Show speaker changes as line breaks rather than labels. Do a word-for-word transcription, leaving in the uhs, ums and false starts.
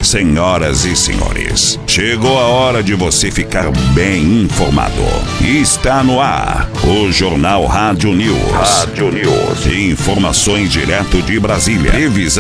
Senhoras e senhores, chegou a hora de você ficar bem informado. Está no ar o Jornal Rádio News. Rádio News. Informações direto de Brasília. Revisão